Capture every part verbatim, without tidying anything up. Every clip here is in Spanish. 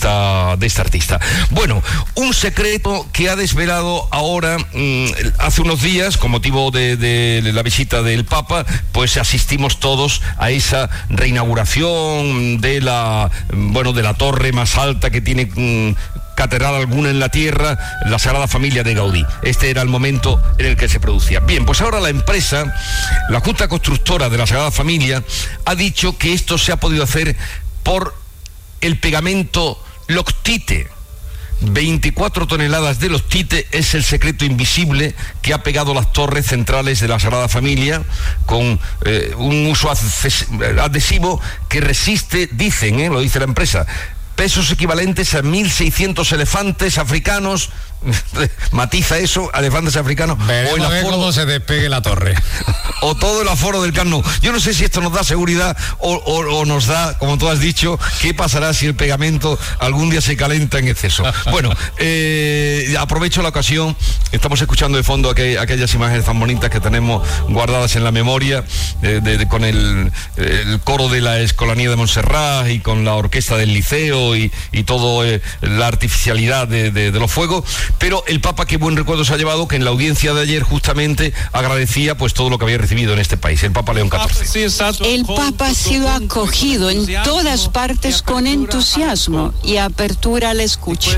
esta, de esta artista. Bueno, un secreto que ha desvelado ahora, mmm, hace unos días, con motivo de, de la visita del Papa, pues asistimos todos a esa reinauguración de la, bueno, de la torre más alta que tiene mmm, catedral alguna en la tierra, la Sagrada Familia de Gaudí. Este era el momento en el que se producía. Bien, pues ahora la empresa, la Junta Constructora de la Sagrada Familia, ha dicho que esto se ha podido hacer por el pegamento Loctite. veinticuatro toneladas de Loctite es el secreto invisible que ha pegado las torres centrales de la Sagrada Familia con eh, un uso adhesivo que resiste, dicen, eh, lo dice la empresa, pesos equivalentes a mil seiscientos elefantes africanos. Matiza eso, elefantes africanos. Veremos o el aforo, cómo se despegue la torre. O todo el aforo del Camp Nou. Yo no sé si esto nos da seguridad o, o, o nos da, como tú has dicho, qué pasará si el pegamento algún día se calenta en exceso. Bueno, eh, aprovecho la ocasión, estamos escuchando de fondo aquel, aquellas imágenes tan bonitas que tenemos guardadas en la memoria, eh, de, de, con el, el coro de la Escolanía de Montserrat y con la orquesta del Liceo y, y todo eh, la artificialidad de, de, de los fuegos. Pero el Papa, qué buen recuerdo se ha llevado, que en la audiencia de ayer justamente agradecía pues todo lo que había recibido en este país, el Papa León catorce. El Papa ha sido acogido en todas partes con entusiasmo y apertura a la escucha.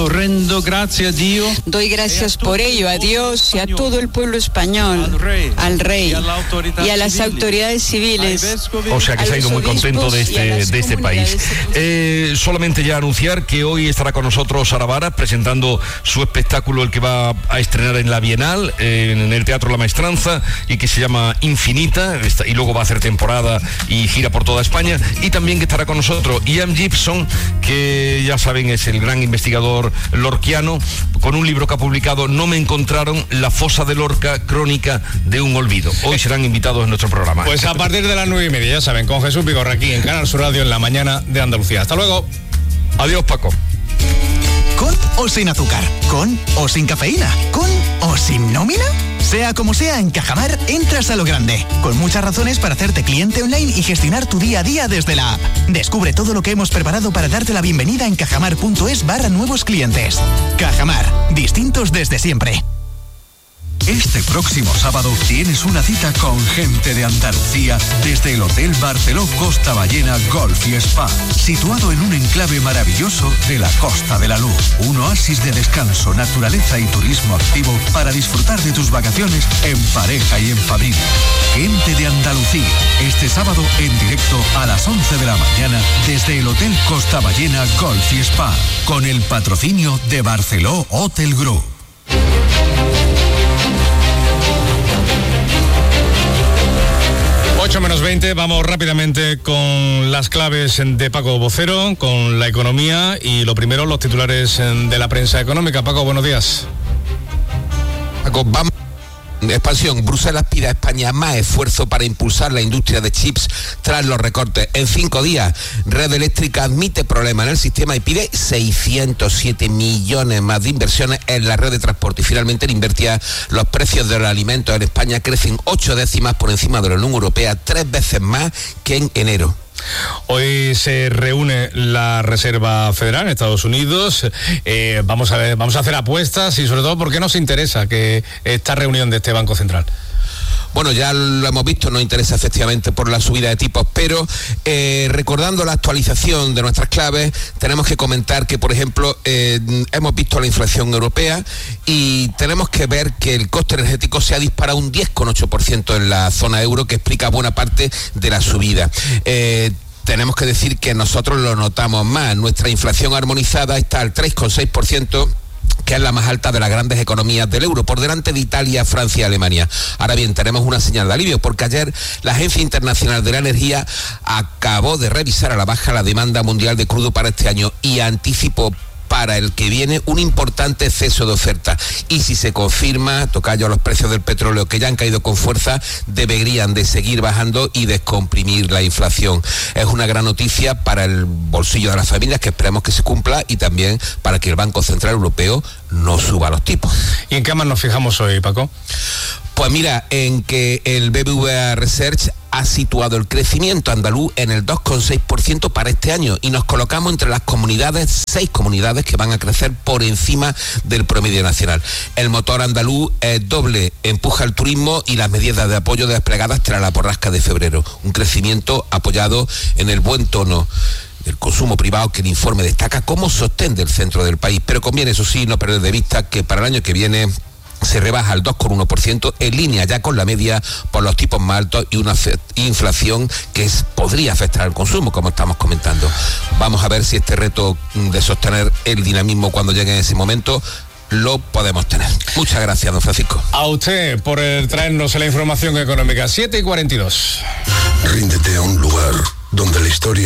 Doy gracias por ello a Dios y a todo el pueblo español, al rey y a las autoridades civiles. O sea que se ha ido muy contento de este, de este país. Eh, solamente ya anunciar que hoy estará con nosotros Sara Vara presentando su espectáculo, el que va a estrenar en la Bienal, eh, en el Teatro La Maestranza, y que se llama Infinita, y luego va a hacer temporada y gira por toda España. Y también que estará con nosotros Ian Gibson, que ya saben es el gran investigador lorquiano, con un libro que ha publicado, No me encontraron, la fosa de Lorca, crónica de un olvido. Hoy serán invitados en nuestro programa. Pues a partir de las nueve y media, ya saben, con Jesús Vigorra aquí en Canal Sur Radio en la mañana de Andalucía. Hasta luego. Adiós, Paco. ¿Con o sin azúcar? ¿Con o sin cafeína? ¿Con o sin nómina? Sea como sea, en Cajamar entras a lo grande, con muchas razones para hacerte cliente online y gestionar tu día a día desde la app. Descubre todo lo que hemos preparado para darte la bienvenida en cajamar.es barra nuevos clientes. Cajamar, distintos desde siempre. Este próximo sábado tienes una cita con gente de Andalucía desde el Hotel Barceló Costa Ballena Golf y Spa, situado en un enclave maravilloso de la Costa de la Luz. Un oasis de descanso, naturaleza y turismo activo para disfrutar de tus vacaciones en pareja y en familia. Gente de Andalucía, este sábado en directo a las once de la mañana desde el Hotel Costa Ballena Golf y Spa, con el patrocinio de Barceló Hotel Group. ocho menos veinte, vamos rápidamente con las claves de Paco Vocero, con la economía y lo primero, los titulares de la prensa económica. Paco, buenos días. Paco, vamos. Expansión. Bruselas pide a España más esfuerzo para impulsar la industria de chips tras los recortes. En cinco días, Red Eléctrica admite problemas en el sistema y pide seiscientos siete millones más de inversiones en la red de transporte. Y finalmente, en Invertia, los precios de los alimentos en España crecen ocho décimas por encima de la Unión Europea, tres veces más que en enero. Hoy se reúne la Reserva Federal en Estados Unidos. Eh, vamos a ver, vamos a hacer apuestas y sobre todo, ¿por qué nos interesa que esta reunión de este Banco Central? Bueno, ya lo hemos visto, nos interesa efectivamente por la subida de tipos, pero eh, recordando la actualización de nuestras claves, tenemos que comentar que, por ejemplo, eh, hemos visto la inflación europea y tenemos que ver que el coste energético se ha disparado un diez coma ocho por ciento en la zona euro, que explica buena parte de la subida. Eh, tenemos que decir que nosotros lo notamos más. Nuestra inflación armonizada está al tres coma seis por ciento, que es la más alta de las grandes economías del euro, por delante de Italia, Francia y Alemania. Ahora bien, tenemos una señal de alivio, porque ayer la Agencia Internacional de la Energía acabó de revisar a la baja la demanda mundial de crudo para este año y anticipó para el que viene un importante exceso de oferta. Y si se confirma, tocayo, los precios del petróleo, que ya han caído con fuerza, deberían de seguir bajando y descomprimir la inflación. Es una gran noticia para el bolsillo de las familias, que esperemos que se cumpla, y también para que el Banco Central Europeo no suba los tipos. ¿Y en qué más nos fijamos hoy, Paco? Pues mira, en que el B B V A Research ha situado el crecimiento andaluz en el dos coma seis por ciento para este año y nos colocamos entre las comunidades, seis comunidades que van a crecer por encima del promedio nacional. El motor andaluz es doble, empuja el turismo y las medidas de apoyo desplegadas tras la borrasca de febrero. Un crecimiento apoyado en el buen tono del consumo privado que el informe destaca como sostén del centro del país. Pero conviene, eso sí, no perder de vista que para el año que viene se rebaja al dos coma uno por ciento, en línea ya con la media por los tipos más altos y una inflación que es, podría afectar al consumo, como estamos comentando. Vamos a ver si este reto de sostener el dinamismo cuando llegue en ese momento lo podemos tener. Muchas gracias, don Francisco. A usted por el traernos la información económica. siete y cuarenta y dos. Ríndete a un lugar donde la historia